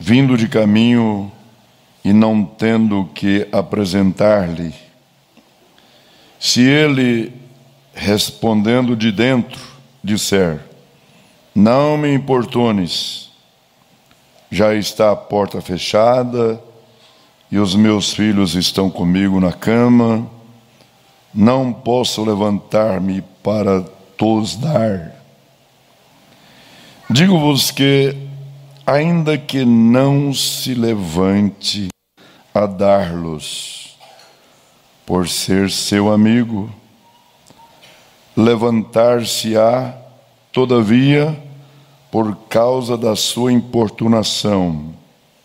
vindo de caminho e não tendo que apresentar-lhe, se ele, respondendo de dentro, disser: não me importunes, já está a porta fechada e os meus filhos estão comigo na cama, não posso levantar-me para tos dar. Digo-vos que, ainda que não se levante a dar-los, por ser seu amigo, levantar-se-á, todavia, por causa da sua importunação,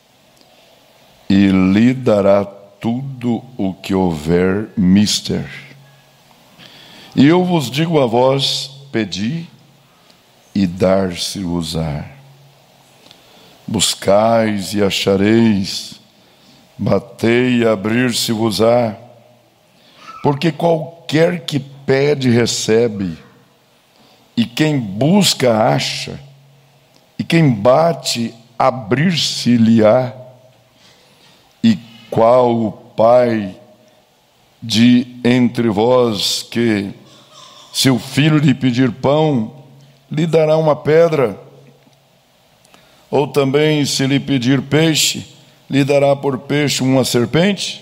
e lhe dará tudo o que houver mister. E eu vos digo a vós: pedi, e dar-se-vos-á. Buscais e achareis, batei e abrir-se-vos-á. Porque qualquer que pede, recebe, e quem busca, acha, e quem bate, abrir-se-lhe-á. E qual o pai de entre vós que, se o filho lhe pedir pão, lhe dará uma pedra? Ou também, se lhe pedir peixe, lhe dará por peixe uma serpente?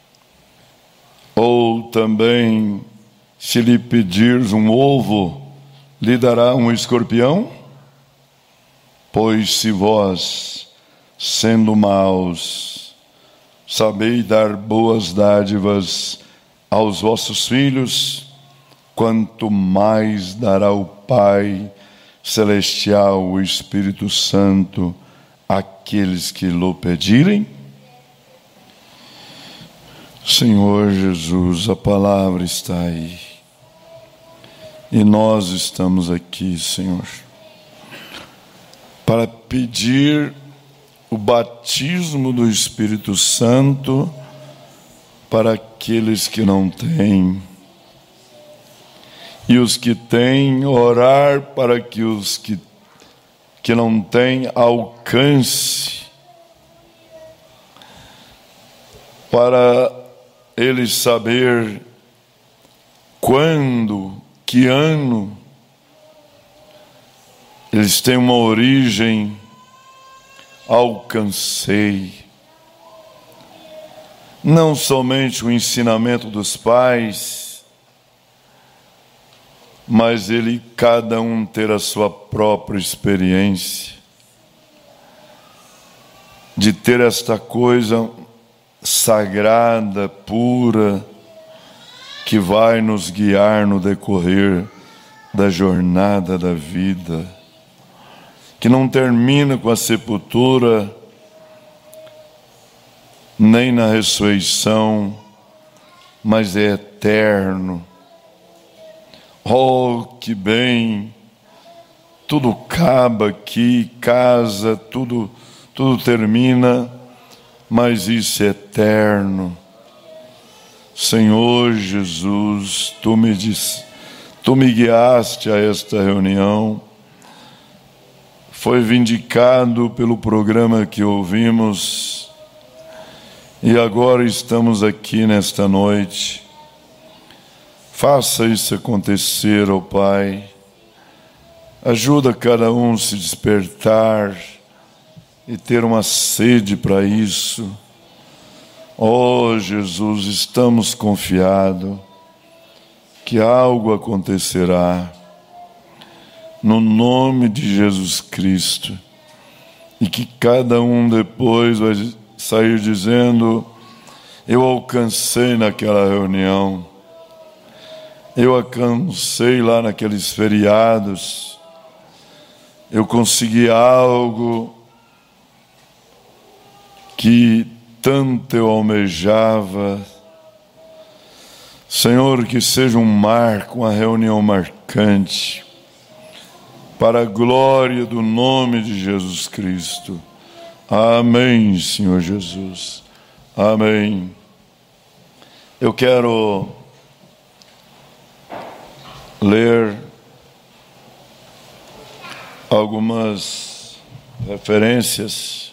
Ou também, se lhe pedires um ovo, lhe dará um escorpião? Pois se vós, sendo maus, sabeis dar boas dádivas aos vossos filhos, quanto mais dará o Pai Celestial, o Espírito Santo, àqueles que lhe pedirem? Senhor Jesus, a palavra está aí. E nós estamos aqui, Senhor, para pedir o batismo do Espírito Santo para aqueles que não têm. E os que têm, orar para que os que não têm alcance, para eles saber quando, que ano, eles têm uma origem. Alcancei não somente o ensinamento dos pais, mas cada um ter a sua própria experiência de ter esta coisa sagrada, pura, que vai nos guiar no decorrer da jornada da vida, que não termina com a sepultura, nem na ressurreição, mas é eterno. Oh, que bem! Tudo acaba aqui, casa, tudo termina, mas isso é eterno. Senhor Jesus, Tu me guiaste a esta reunião. Foi vindicado pelo programa que ouvimos, e agora estamos aqui nesta noite. Faça isso acontecer, ó Pai. Ajuda cada um a se despertar e ter uma sede para isso. Ó Jesus, estamos confiados que algo acontecerá no nome de Jesus Cristo, e que cada um depois vai sair dizendo: eu alcancei naquela reunião, eu alcancei lá naqueles feriados, eu consegui algo que tanto eu almejava. Senhor, que seja um marco, uma reunião marcante, para a glória do nome de Jesus Cristo. Amém, Senhor Jesus. Amém. Eu quero ler algumas referências